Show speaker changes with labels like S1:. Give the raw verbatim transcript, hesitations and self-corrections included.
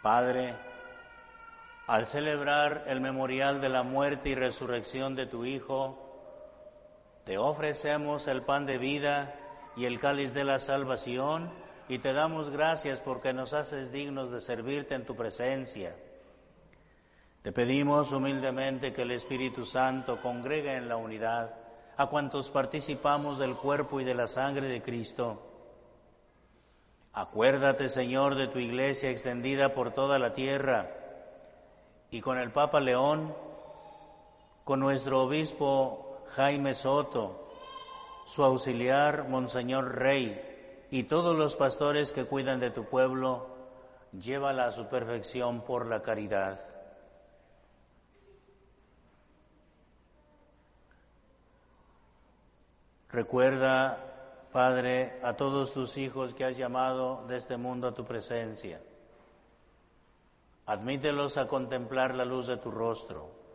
S1: Padre, al celebrar el memorial de la muerte y resurrección de tu Hijo, te ofrecemos el pan de vida y el cáliz de la salvación, y te damos gracias porque nos haces dignos de servirte en tu presencia. Te pedimos humildemente que el Espíritu Santo congregue en la unidad a cuantos participamos del cuerpo y de la sangre de Cristo. Acuérdate, Señor, de tu Iglesia extendida por toda la tierra, y con el Papa León, con nuestro obispo Jaime Soto, su auxiliar Monseñor Rey, y todos los pastores que cuidan de tu pueblo, llévala a su perfección por la caridad. Recuerda, Padre, a todos tus hijos que has llamado de este mundo a tu presencia. Admítelos a contemplar la luz de tu rostro.